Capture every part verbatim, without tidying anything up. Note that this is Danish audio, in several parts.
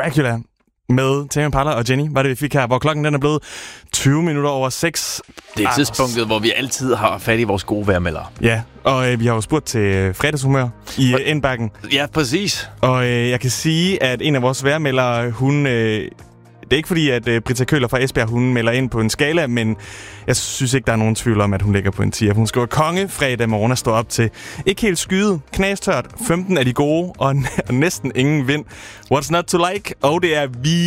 Dracula med Tame Impala og Jenny, var det vi fik her, hvor klokken den er blevet tyve minutter over seks. Det er tidspunktet, hvor vi altid har fat i vores gode vejrmelder. Ja, og øh, vi har jo spurgt til øh, fredagshumør i øh, indbakken. Ja, præcis. Og øh, jeg kan sige, at en af vores vejrmeldere, hun... Øh, det er ikke fordi, at øh, Britta Køhler fra Esbjerg, hun melder ind på en skala, men jeg synes ikke, der er nogen tvivl om, at hun ligger på en tier. Hun skriver konge fredag morgen og står op til ikke helt skyet, knastørt, femten af de gode, og, n- og næsten ingen vind. What's not to like? Og det er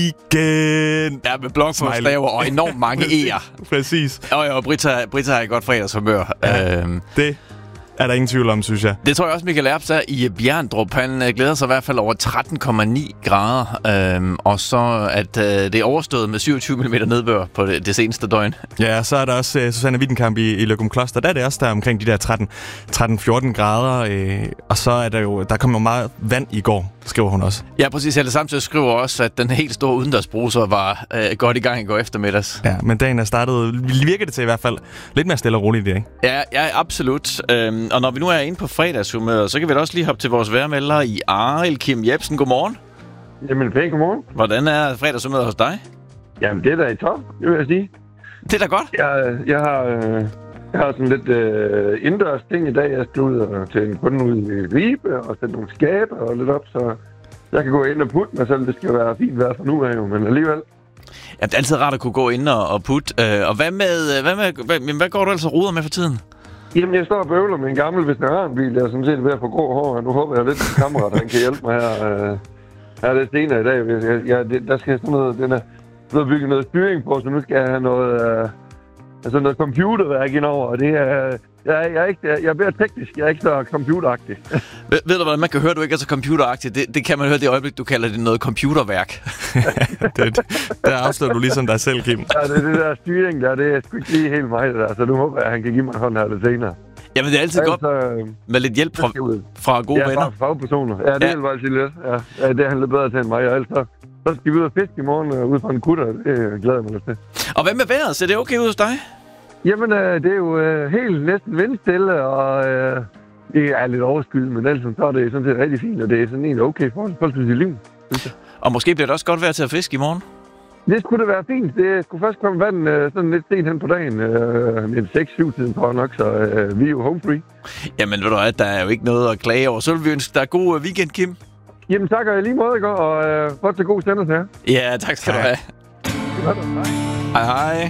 weekend. Ja, med blokforstaver og enormt mange E'er. Præcis. Og, og Britta, Britta har et godt fredagshumør. Ja, øhm. det er der ingen tvivl om, synes jeg. Det tror jeg også, Michael Erbs er i Bjerndrup. Han øh, glæder sig i hvert fald over tretten komma ni grader. Øhm, og så at øh, det er overstået med syvogtyve millimeter nedbør på det, det seneste døgn. Ja, så er der også øh, Susanne Wittenkamp i, i Løgum Kloster. Der er det også der omkring de der tretten til fjorten grader. Øh, og så er der jo, der kom jo meget vand i går, skriver hun også. Ja, præcis. Helle Samtidig skriver også, at den helt store udendørsbruser var øh, godt i gang i går eftermiddags. Ja, men dagen er startet, virker det til i hvert fald, lidt mere stille og roligt, ikke? Ja, ja, absolut. Øhm, og når vi nu er inde på fredagshumøret, så kan vi da også lige hoppe til vores vejrmelder i Arild. Kim Jebsen, godmorgen. Jamen, pænt godmorgen. Hvordan er fredagshumøret hos dig? Jamen, det er da i top, det vil jeg sige. Det er da godt. Jeg, jeg, har, øh, jeg har sådan lidt øh, indendørs ting i dag. Jeg skal ud og til en kunde ud i Ribe og sætte nogle skabe og lidt op, så jeg kan gå ind og putte mig selv. Det skal være fint vejr for nu af jo, men alligevel. Ja, det er altid rart at kunne gå ind og, og putte. Øh, og hvad med, hvad med hvad, hvad går du altså ruder med for tiden? Jamen, jeg står og bøvler med en gammel veteranbil. Jeg er sådan set ved at få grå hår, og nu håber jeg lidt, at kammerat, han kan hjælpe mig her. Øh, her er det senere i dag. Jeg, jeg, det, der skal sådan noget, den er blevet bygget noget styring på, så nu skal jeg have noget, øh, altså noget computerværk indover, og det er... Jeg, jeg, er ikke, jeg er mere teknisk, jeg er ikke så computeragtig. Ved, ved du hvordan man kan høre, at du ikke er så computeragtig? Det, det kan man høre det øjeblik, du kalder det noget computerværk. det, der afslører du ligesom dig selv, Kim. Ja, det, det der styring der, det er sgu ikke lige helt mig, det der. Så nu håber jeg, at han kan give mig en hånd her lidt senere. Jamen, det er altid altså, godt med lidt hjælp fra, fra gode ja, venner. Ja, fra fagpersoner. Ja, det ja. hjælper altid lidt. Ja, ja, det er han lidt bedre til end mig. Og altså, så skal vi ud og fiske i morgen uh, ude fra en kutter. Det glæder jeg mig lidt til. Og hvad med vejret? Ser det okay ud hos dig? Jamen, øh, det er jo øh, helt næsten vindstille, og øh, det er lidt overskyet, men ellers så er det sådan set rigtig fint, og det er sådan en okay forhold til sit liv, synes jeg. Og måske bliver det også godt vejr til at fiske i morgen? Det skulle det være fint. Det skulle først komme vand øh, sådan lidt sent hen på dagen. Øh, en seks syv tiden tror jeg nok, så øh, vi er jo home free. Jamen ved du hvad, der er jo ikke noget at klage over. Så vil vi ønske dig god weekend, Kim. Jamen tak, og i lige måde, går, og øh, godt til god sender her. Ja, tak skal hej. du have. Hej hej.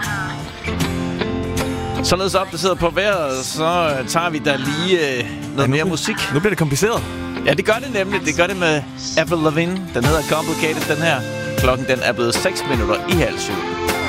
Således opdateret på vejret, så tager vi da lige øh, noget ja, mere nu, musik. Nu bliver det kompliceret. Ja, det gør det nemlig. Det gør det med Avril Lavigne. Den hedder Complicated, den her. Klokken den er blevet seks minutter i halv syv.